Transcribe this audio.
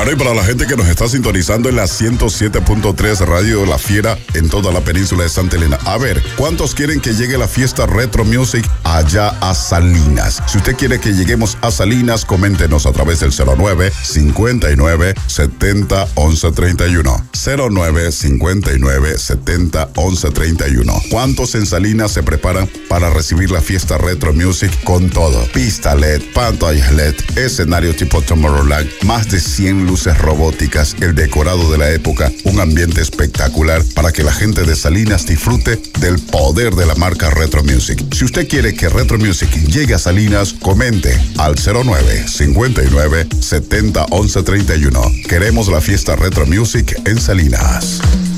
Bueno, y para la gente que nos está sintonizando en la 107.3 Radio La Fiera en toda la península de Santa Elena. A ver, ¿cuántos quieren que llegue la fiesta Retro Music allá a Salinas? Si usted quiere que lleguemos a Salinas, coméntenos a través del 09 59 70 11 31. 09 59 70 11 31. ¿Cuántos en Salinas se preparan para recibir la fiesta Retro Music con todo? Pista LED, pantallas LED, escenario tipo Tomorrowland, más de 100 luces robóticas, el decorado de la época, un ambiente espectacular para que la gente de Salinas disfrute del poder de la marca Retro Music. Si usted quiere que Retro Music llegue a Salinas, comente al 09 59 70 11 31. Queremos la fiesta Retro Music en Salinas.